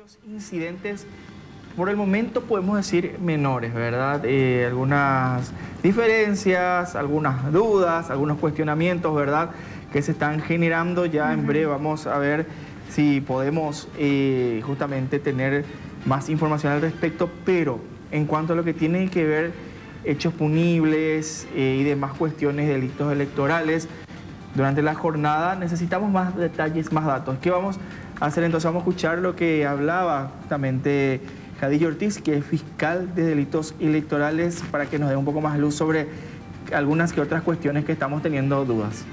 varios incidentes, por el momento podemos decir menores, ¿verdad? Algunas diferencias, algunas dudas, algunos cuestionamientos, ¿verdad? Que se están generando ya en breve. Vamos a ver si podemos justamente tener más información al respecto, pero en cuanto a lo que tiene que ver hechos punibles y demás cuestiones de delitos electorales, durante la jornada necesitamos más detalles, más datos. ¿Qué vamos a hacer entonces? Vamos a escuchar lo que hablaba justamente Jadillo Ortiz, que es fiscal de delitos electorales, para que nos dé un poco más luz sobre algunas que otras cuestiones que estamos teniendo dudas.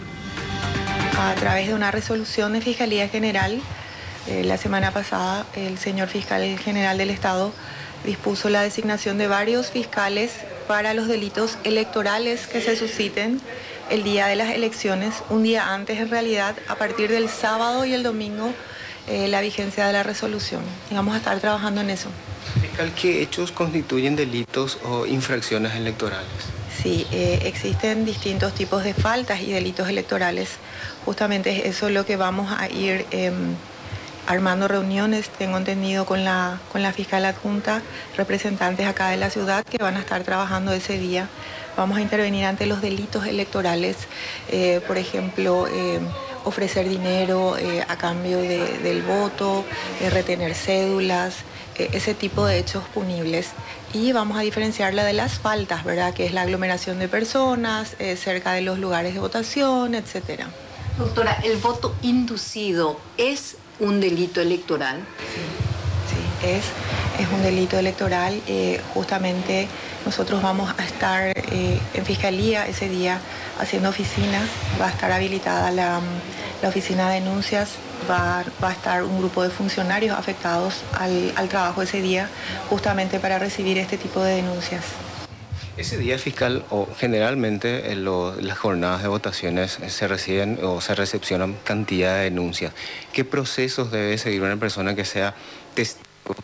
A través de una resolución de Fiscalía General, la semana pasada el señor fiscal general del Estado dispuso la designación de varios fiscales para los delitos electorales que se susciten el día de las elecciones, un día antes en realidad, a partir del sábado y el domingo, la vigencia de la resolución. Y vamos a estar trabajando en eso. Fiscal, ¿qué hechos constituyen delitos o infracciones electorales? Sí, existen distintos tipos de faltas y delitos electorales. Justamente eso es lo que vamos a ir armando reuniones, tengo entendido, con la fiscal adjunta, representantes acá de la ciudad que van a estar trabajando ese día. Vamos a intervenir ante los delitos electorales, por ejemplo, ofrecer dinero a cambio del voto, retener cédulas, ese tipo de hechos punibles. Y vamos a diferenciarla de las faltas, ¿verdad? Que es la aglomeración de personas cerca de los lugares de votación, etcétera. Doctora, ¿el voto inducido es un delito electoral? Sí, es un delito electoral. Justamente nosotros vamos a estar en Fiscalía ese día haciendo oficina. Va a estar habilitada la oficina de denuncias. Va a estar un grupo de funcionarios afectados al trabajo ese día, justamente para recibir este tipo de denuncias. Ese día, fiscal, o generalmente en las jornadas de votaciones se reciben o se recepcionan cantidad de denuncias. ¿Qué procesos debe seguir una persona que sea testigo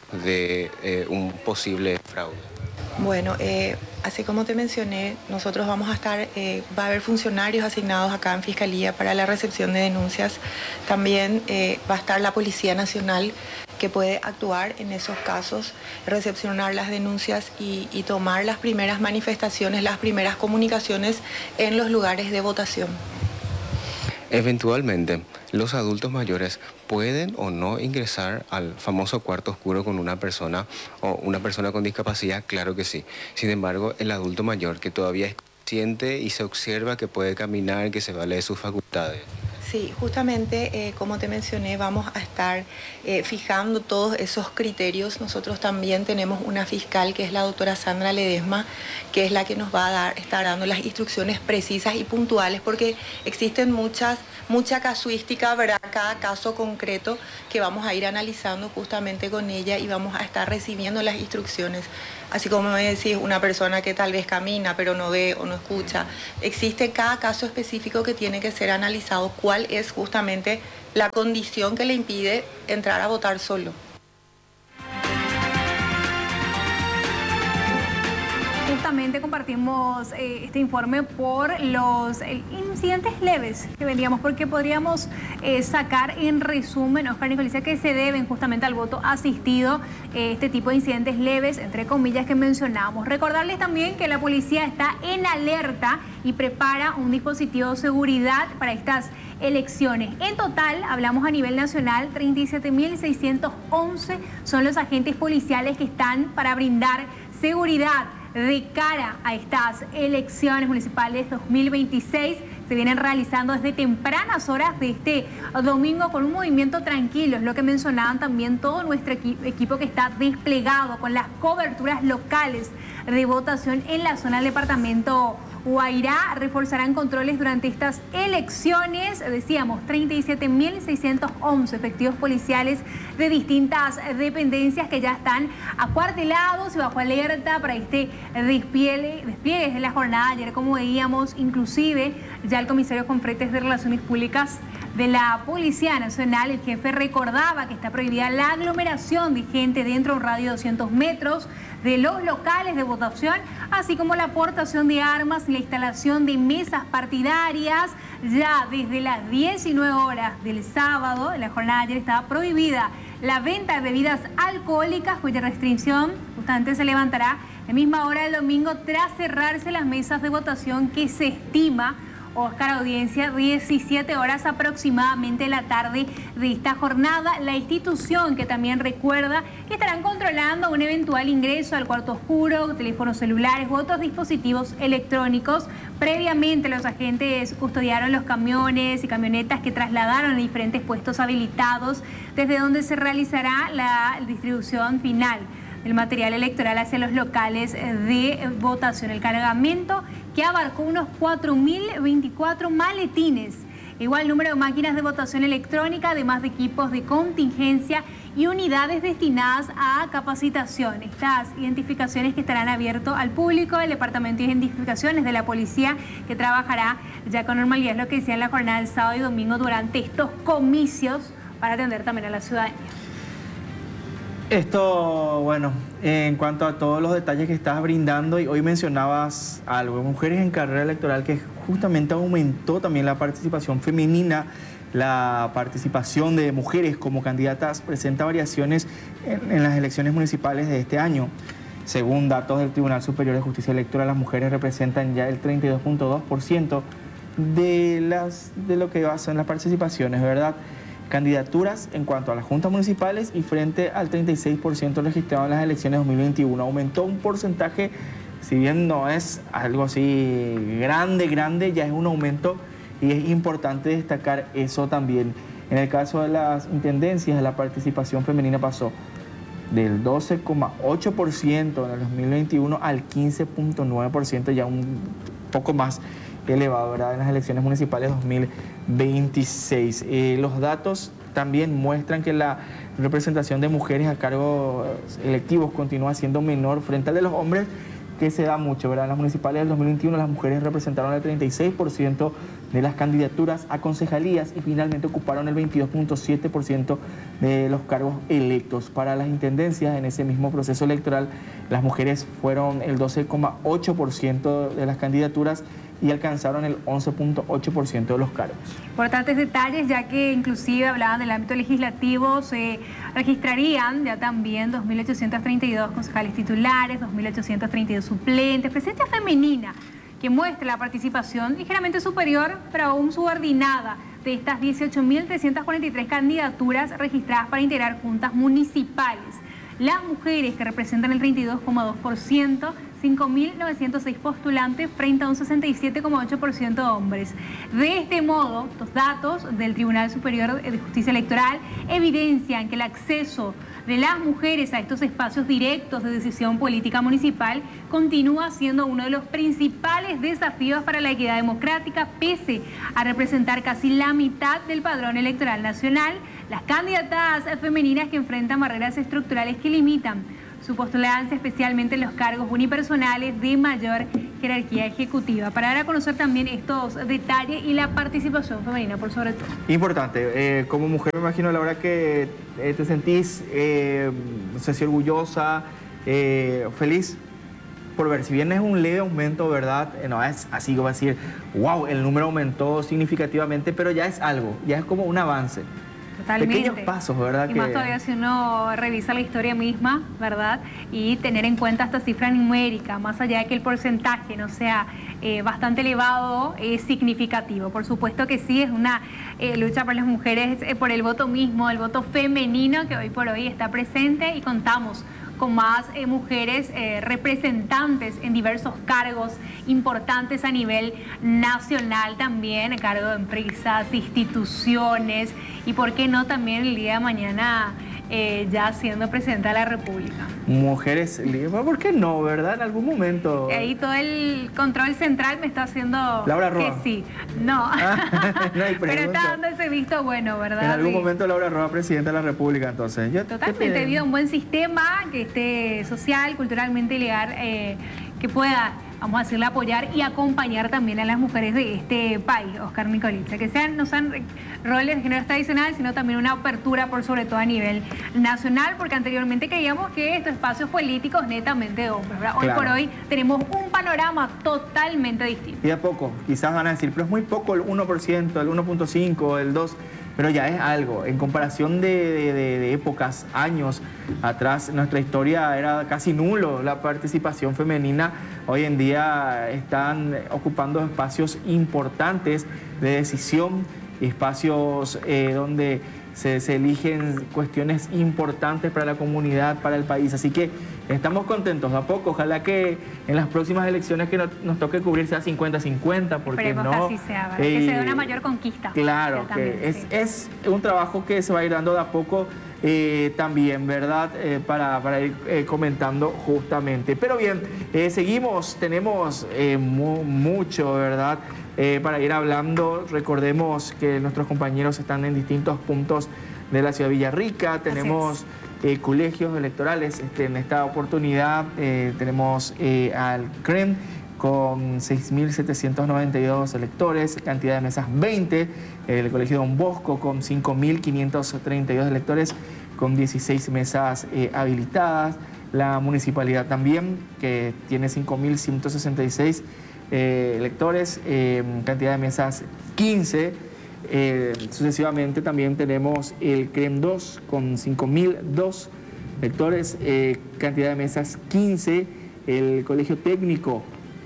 de un posible fraude? Bueno, así como te mencioné, nosotros vamos a estar, va a haber funcionarios asignados acá en Fiscalía para la recepción de denuncias. También va a estar la Policía Nacional, que puede actuar en esos casos, recepcionar las denuncias y tomar las primeras manifestaciones, las primeras comunicaciones en los lugares de votación. Eventualmente, los adultos mayores pueden o no ingresar al famoso cuarto oscuro con una persona o una persona con discapacidad, claro que sí. Sin embargo, el adulto mayor que todavía es consciente y se observa que puede caminar, que se vale de sus facultades. Sí, justamente, como te mencioné, vamos a estar fijando todos esos criterios. Nosotros también tenemos una fiscal, que es la doctora Sandra Ledesma, que es la que nos va a estar dando las instrucciones precisas y puntuales, porque existen mucha casuística, ¿verdad? Cada caso concreto que vamos a ir analizando justamente con ella y vamos a estar recibiendo las instrucciones. Así como me decís, una persona que tal vez camina pero no ve o no escucha. Existe cada caso específico que tiene que ser analizado, cuál es justamente la condición que le impide entrar a votar solo. Justamente compartimos este informe por los incidentes leves que veníamos, porque podríamos sacar en resumen, Oscar Nicolicia, que se deben justamente al voto asistido este tipo de incidentes leves, entre comillas, que mencionamos. Recordarles también que la policía está en alerta y prepara un dispositivo de seguridad para estas elecciones. En total, hablamos a nivel nacional, 37.611 son los agentes policiales que están para brindar seguridad de cara a estas elecciones municipales 2026. Se vienen realizando desde tempranas horas de este domingo con un movimiento tranquilo. Es lo que mencionaban también todo nuestro equipo, que está desplegado con las coberturas locales de votación en la zona del departamento Guairá. Reforzarán controles durante estas elecciones. Decíamos, 37.611 efectivos policiales de distintas dependencias que ya están acuartelados y bajo alerta para este despliegue de la jornada. Ayer, como veíamos, inclusive ya el comisario con fretes de Relaciones Públicas de la Policía Nacional, el jefe recordaba que está prohibida la aglomeración de gente dentro de un radio de 200 metros de los locales de votación, así como la aportación de armas y la instalación de mesas partidarias. Ya desde las 19 horas del sábado, en la jornada de ayer, estaba prohibida la venta de bebidas alcohólicas, cuya restricción justamente se levantará a la misma hora del domingo tras cerrarse las mesas de votación, que se estima, Oscar, audiencia, 17 horas aproximadamente de la tarde de esta jornada. La institución que también recuerda que estarán controlando un eventual ingreso al cuarto oscuro, teléfonos celulares u otros dispositivos electrónicos. Previamente los agentes custodiaron los camiones y camionetas que trasladaron a diferentes puestos habilitados, desde donde se realizará la distribución final del material electoral hacia los locales de votación. El cargamento, que abarcó unos 4.024 maletines, igual número de máquinas de votación electrónica, además de equipos de contingencia y unidades destinadas a capacitación. Estas identificaciones que estarán abiertas al público, el Departamento de Identificaciones de la Policía, que trabajará ya con normalidad, es lo que decía en la jornada del sábado y domingo durante estos comicios, para atender también a la ciudadanía. Esto, bueno, en cuanto a todos los detalles que estás brindando, y hoy mencionabas algo, mujeres en carrera electoral, que justamente aumentó también la participación femenina, la participación de mujeres como candidatas presenta variaciones en las elecciones municipales de este año. Según datos del Tribunal Superior de Justicia Electoral, las mujeres representan ya el 32.2% de lo que son las participaciones, ¿verdad? Candidaturas en cuanto a las juntas municipales, y frente al 36% registrado en las elecciones 2021. Aumentó un porcentaje, si bien no es algo así grande, ya es un aumento, y es importante destacar eso también. En el caso de las intendencias, la participación femenina pasó del 12,8% en el 2021 al 15,9%, ya un poco más elevado, ¿verdad?, en las elecciones municipales 2026. Los datos también muestran que la representación de mujeres a cargos electivos continúa siendo menor frente al de los hombres, que se da mucho, ¿verdad? En las municipales del 2021 las mujeres representaron el 36% de las candidaturas a concejalías y finalmente ocuparon el 22.7% de los cargos electos. Para las intendencias, en ese mismo proceso electoral, las mujeres fueron el 12,8% de las candidaturas y alcanzaron el 11.8% de los cargos. Importantes detalles, ya que inclusive hablaban del ámbito legislativo, se registrarían ya también 2.832 concejales titulares, 2.832 suplentes, presencia femenina que muestra la participación ligeramente superior, pero aún subordinada, de estas 18.343 candidaturas registradas para integrar juntas municipales. Las mujeres, que representan el 32,2%, 5.906 postulantes frente a un 67,8% de hombres. De este modo, los datos del Tribunal Superior de Justicia Electoral evidencian que el acceso de las mujeres a estos espacios directos de decisión política municipal continúa siendo uno de los principales desafíos para la equidad democrática, pese a representar casi la mitad del padrón electoral nacional. Las candidatas femeninas que enfrentan barreras estructurales que limitan su postulancia, especialmente en los cargos unipersonales de mayor jerarquía ejecutiva. Para dar a conocer también estos detalles y la participación femenina, por sobre todo. Importante, como mujer me imagino, Laura, que te sentís, no sé si orgullosa, feliz por ver, si bien es un leve aumento, ¿verdad? No es así como decir, wow, el número aumentó significativamente, pero ya es algo, ya es como un avance. Totalmente. Pequeños pasos, ¿verdad? Y más todavía si uno revisa la historia misma, ¿verdad? Y tener en cuenta esta cifra numérica, más allá de que el porcentaje no sea bastante elevado, es significativo. Por supuesto que sí, es una lucha por las mujeres, por el voto mismo, el voto femenino que hoy por hoy está presente, y contamos con más mujeres representantes en diversos cargos importantes a nivel nacional también, a cargo de empresas, instituciones, y por qué no también el día de mañana ya siendo presidenta de la República. Mujeres, ¿por qué no, verdad? En algún momento. Ahí todo el control central me está haciendo Laura Roa. que sí. No, no hay pero está dando ese visto bueno, ¿verdad? En algún momento Laura Roa, presidenta de la República, entonces. Totalmente, debido a un buen sistema que esté social, culturalmente legal, que pueda vamos a decirle apoyar y acompañar también a las mujeres de este país, Oscar Nicolitza, que no sean roles de género tradicional, sino también una apertura por sobre todo a nivel nacional, porque anteriormente creíamos que estos espacios políticos netamente de hombres, ¿verdad? Hoy por hoy tenemos un panorama totalmente distinto. Y de a poco, quizás van a decir, pero es muy poco el 1%, el 1.5%, el 2%, pero ya es algo. En comparación de épocas, años atrás, nuestra historia era casi nulo la participación femenina. Hoy en día están ocupando espacios importantes de decisión, espacios donde se eligen cuestiones importantes para la comunidad, para el país. Así que estamos contentos de a poco. Ojalá que en las próximas elecciones que nos toque cubrir sea 50-50, porque esperemos no... que así sea, ¿verdad? Que se dé una mayor conquista. Claro, también, que sí. es un trabajo que se va a ir dando de a poco también, ¿verdad? Para ir comentando justamente. Pero bien, seguimos, tenemos mucho, ¿verdad? Para ir hablando. Recordemos que nuestros compañeros están en distintos puntos de la ciudad de Villarrica. Tenemos colegios electorales. En esta oportunidad tenemos al CREM con 6.792 electores, cantidad de mesas 20, el Colegio Don Bosco con 5.532 electores, con 16 mesas habilitadas, la municipalidad también, que tiene 5.166 electores, cantidad de mesas 15, sucesivamente también tenemos el CREM 2 con 5.002 electores, cantidad de mesas 15, el Colegio Técnico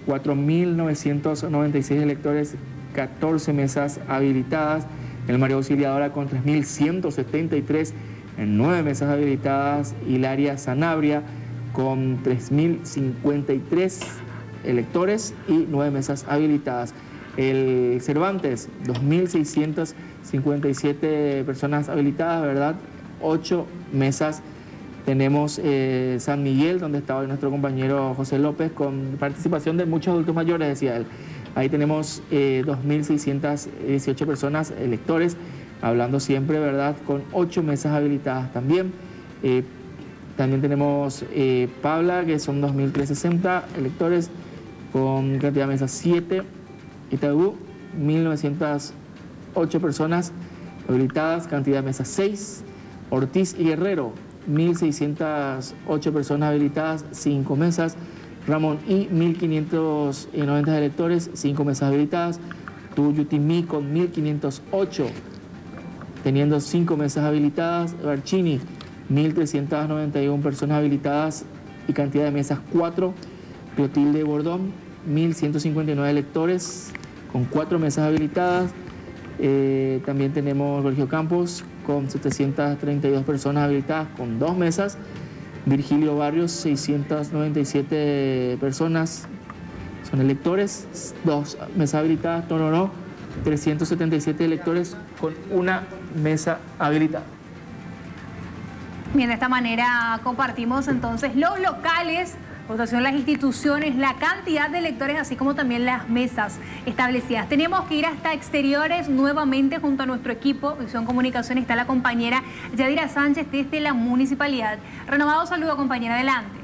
4.996 electores, 14 mesas habilitadas. El María Auxiliadora con 3.173 en 9 mesas habilitadas. Hilaria Sanabria con 3.053 electores y 9 mesas habilitadas. El Cervantes, 2.657 personas habilitadas, ¿verdad? 8 mesas. Tenemos San Miguel, donde está hoy nuestro compañero José López, con participación de muchos adultos mayores, decía él. Ahí tenemos 2.618 personas, electores, hablando siempre, ¿verdad?, con 8 mesas habilitadas también. También tenemos Pabla, que son 2.360 electores, con cantidad de mesas 7. Itaú, 1.908 personas habilitadas, cantidad de mesas 6. Ortiz y Guerrero, 1.608 personas habilitadas, 5 mesas. Ramón y 1.590 electores, 5 mesas habilitadas. Tuyutimí con 1.508, teniendo 5 mesas habilitadas. Barchini, 1.391 personas habilitadas y cantidad de mesas 4. Clotilde Bordón, 1.159 electores, con 4 mesas habilitadas. También tenemos Sergio Campos con 732 personas habilitadas con 2 mesas. Virgilio Barrios, 697 personas son electores, 2 mesas habilitadas. Tororó, 377 electores con 1 mesa habilitada. Bien, de esta manera compartimos entonces los locales, votación, las instituciones, la cantidad de electores, así como también las mesas establecidas. Tenemos que ir hasta exteriores nuevamente junto a nuestro equipo. Visión Comunicación está la compañera Yadira Sánchez desde la municipalidad. Renovado saludo, compañera, adelante.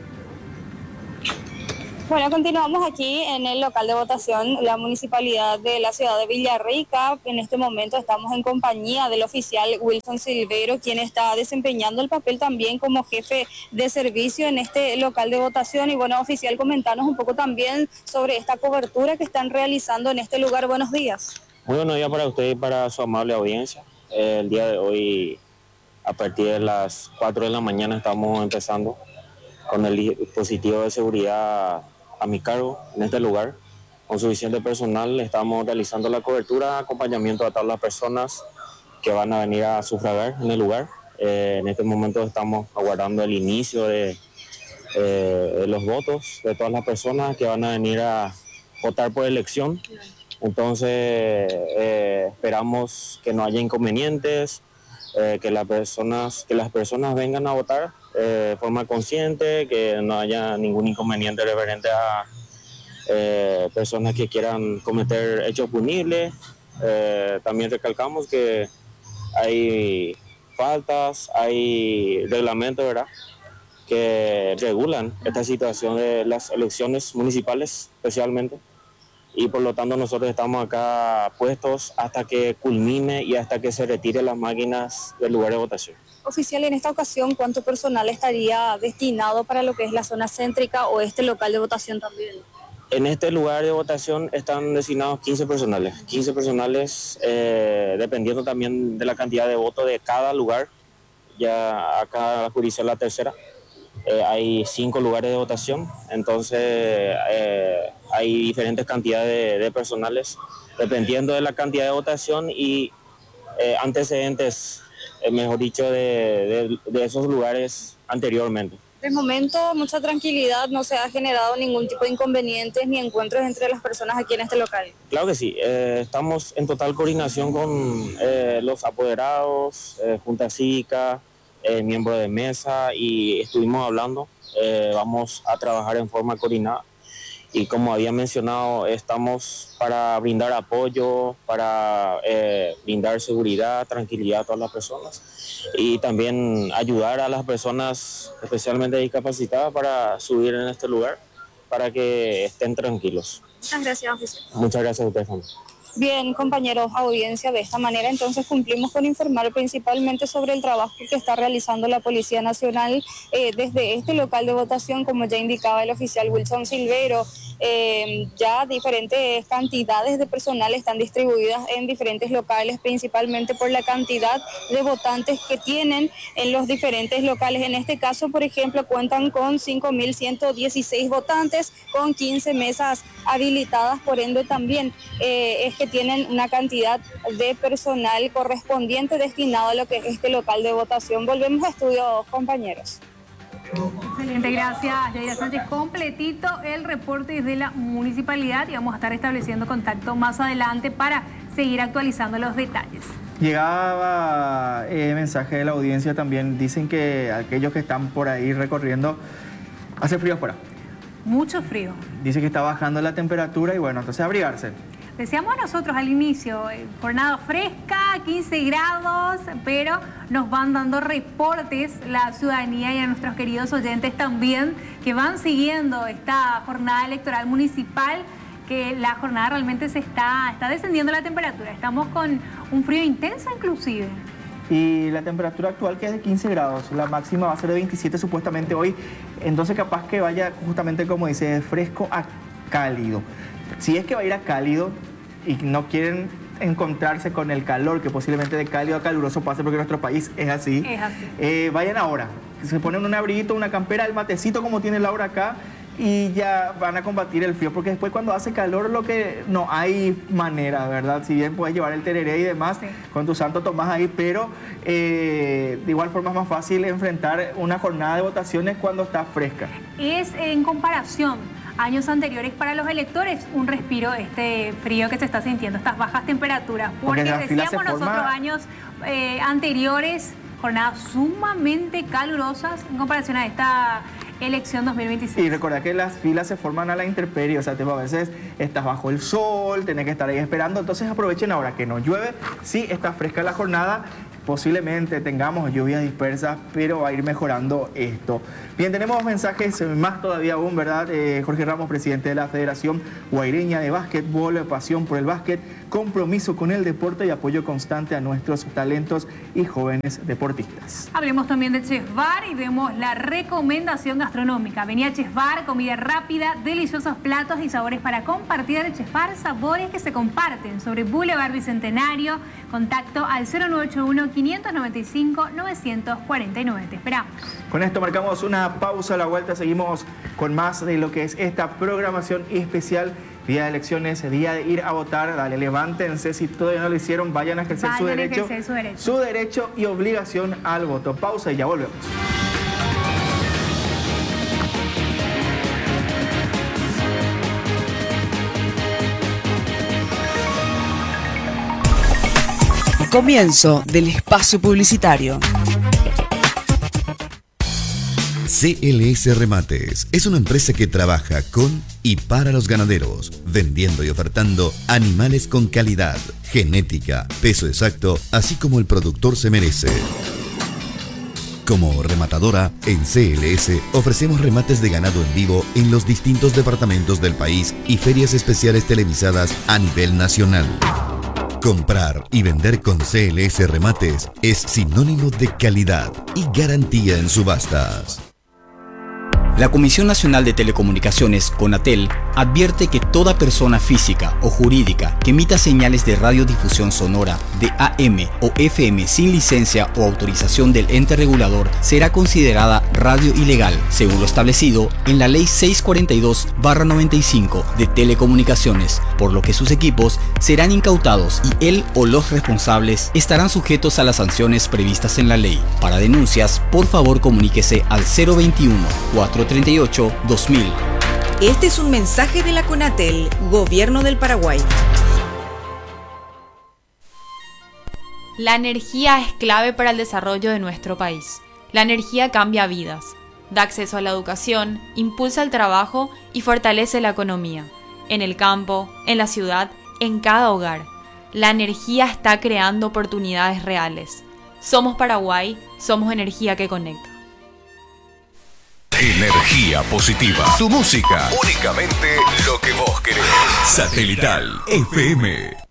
Bueno, continuamos aquí en el local de votación, la municipalidad de la ciudad de Villarrica. En este momento estamos en compañía del oficial Wilson Silvero, quien está desempeñando el papel también como jefe de servicio en este local de votación. Y bueno, oficial, comentanos un poco también sobre esta cobertura que están realizando en este lugar. Buenos días. Muy buenos días para usted y para su amable audiencia. El día de hoy, a partir de las 4 de la mañana, estamos empezando con el dispositivo de seguridad a mi cargo en este lugar. Con suficiente personal estamos realizando la cobertura, acompañamiento a todas las personas que van a venir a sufragar en el lugar. En este momento estamos aguardando el inicio de los votos de todas las personas que van a venir a votar por elección. Entonces esperamos que no haya inconvenientes, que las personas vengan a votar de forma consciente, que no haya ningún inconveniente referente a personas que quieran cometer hechos punibles. También recalcamos que hay faltas, hay reglamentos, ¿verdad?, que regulan esta situación de las elecciones municipales especialmente, y por lo tanto nosotros estamos acá puestos hasta que culmine y hasta que se retiren las máquinas del lugar de votación. Oficial, en esta ocasión, ¿cuánto personal estaría destinado para lo que es la zona céntrica o este local de votación también? En este lugar de votación están designados 15 personales. 15 personales, dependiendo también de la cantidad de votos de cada lugar. Ya acá la jurisdicción la tercera. Hay 5 lugares de votación, entonces hay diferentes cantidades de personales, dependiendo de la cantidad de votación y antecedentes, mejor dicho, de esos lugares anteriormente. De momento, mucha tranquilidad, no se ha generado ningún tipo de inconvenientes ni encuentros entre las personas aquí en este local. Claro que sí, estamos en total coordinación con los apoderados, Junta Cívica, miembros de mesa, y estuvimos hablando. Vamos a trabajar en forma coordinada y, como había mencionado, estamos para brindar apoyo, para brindar seguridad, tranquilidad a todas las personas y también ayudar a las personas especialmente discapacitadas para subir en este lugar para que estén tranquilos. Muchas gracias, oficial. Muchas gracias a ustedes también. Bien, compañeros, audiencia, de esta manera entonces cumplimos con informar principalmente sobre el trabajo que está realizando la Policía Nacional desde este local de votación, como ya indicaba el oficial Wilson Silvero. Ya diferentes cantidades de personal están distribuidas en diferentes locales, principalmente por la cantidad de votantes que tienen en los diferentes locales. En este caso, por ejemplo, cuentan con 5.116 votantes, con 15 mesas habilitadas, por ende también es que tienen una cantidad de personal correspondiente destinado a lo que es este local de votación. Volvemos a estudio, compañeros. Excelente, gracias Yaira Sánchez. Completito el reporte desde la municipalidad y vamos a estar estableciendo contacto más adelante para seguir actualizando los detalles. Llegaba mensaje de la audiencia también, dicen que aquellos que están por ahí recorriendo, hace frío afuera. Mucho frío. Dice que está bajando la temperatura y bueno, entonces abrigarse. Decíamos nosotros al inicio, jornada fresca, 15 grados, pero nos van dando reportes la ciudadanía y a nuestros queridos oyentes también, que van siguiendo esta jornada electoral municipal, que la jornada realmente está descendiendo la temperatura. Estamos con un frío intenso inclusive. Y la temperatura actual, que es de 15 grados, la máxima va a ser de 27 supuestamente hoy, entonces capaz que vaya justamente como dice, de fresco a cálido. Si es que va a ir a cálido y no quieren encontrarse con el calor, que posiblemente de cálido a caluroso pase porque nuestro país es así. Es así. Vayan ahora, se ponen un abriguito, una campera, el matecito como tiene Laura acá y ya van a combatir el frío, porque después cuando hace calor lo que no hay manera, ¿verdad? Si bien puedes llevar el tereré y demás, sí, con tu Santo Tomás ahí, pero de igual forma es más fácil enfrentar una jornada de votaciones cuando está fresca. Es en comparación años anteriores para los electores un respiro este frío que se está sintiendo, estas bajas temperaturas, porque decíamos nosotros años anteriores jornadas sumamente calurosas en comparación a esta elección 2026. Y recordad que las filas se forman a la intemperie, o sea, a veces estás bajo el sol, tenés que estar ahí esperando, entonces aprovechen ahora que no llueve, sí está fresca la jornada. Posiblemente tengamos lluvias dispersas, pero va a ir mejorando esto. Bien, tenemos mensajes más todavía aún, ¿verdad? Jorge Ramos, presidente de la Federación Guaireña de Básquetbol, pasión por el básquet, compromiso con el deporte y apoyo constante a nuestros talentos y jóvenes deportistas. Hablemos también de Chef Bar y vemos la recomendación gastronómica. Venía Chef Bar, comida rápida, deliciosos platos y sabores para compartir. De Chef Bar, sabores que se comparten. Sobre Boulevard Bicentenario, contacto al 0981-595-949. Te esperamos. Con esto marcamos una pausa, a la vuelta seguimos con más de lo que es esta programación especial. Día de elecciones, día de ir a votar. Dale, levántense, si todavía no lo hicieron, vayan a ejercer su derecho. Su derecho y obligación al voto. Pausa y ya volvemos. Comienzo del espacio publicitario. CLS Remates es una empresa que trabaja con y para los ganaderos, vendiendo y ofertando animales con calidad, genética, peso exacto, así como el productor se merece. Como rematadora, en CLS ofrecemos remates de ganado en vivo en los distintos departamentos del país y ferias especiales televisadas a nivel nacional. Comprar y vender con CLS Remates es sinónimo de calidad y garantía en subastas. La Comisión Nacional de Telecomunicaciones, CONATEL, advierte que toda persona física o jurídica que emita señales de radiodifusión sonora de AM o FM sin licencia o autorización del ente regulador será considerada radio ilegal, según lo establecido en la Ley 642/95 de Telecomunicaciones, por lo que sus equipos serán incautados y él o los responsables estarán sujetos a las sanciones previstas en la ley. Para denuncias, por favor comuníquese al 021-438-2000. Este es un mensaje de la CONATEL, Gobierno del Paraguay. La energía es clave para el desarrollo de nuestro país. La energía cambia vidas, da acceso a la educación, impulsa el trabajo y fortalece la economía. En el campo, en la ciudad, en cada hogar. La energía está creando oportunidades reales. Somos Paraguay, somos energía que conecta. Energía positiva. Tu música. Únicamente lo que vos querés. Satelital FM.